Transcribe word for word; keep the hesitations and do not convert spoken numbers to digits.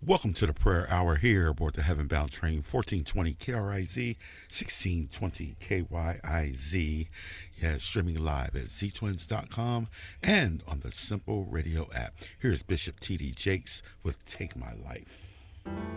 Welcome to the prayer hour here aboard the Heaven Bound Train, fourteen twenty K R I Z, sixteen twenty K Y I Z. Yeah, streaming live at z twins dot com and on the Simple Radio app. Here's Bishop T D Jakes with Take My Life.